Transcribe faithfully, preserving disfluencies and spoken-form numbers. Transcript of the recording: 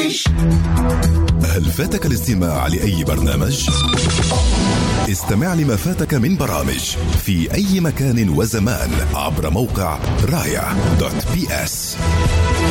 عيش. هل فاتك الاستماع لأي برنامج؟ استمع لما فاتك من برامج في أي مكان وزمان عبر موقع رايا دوت بي اس.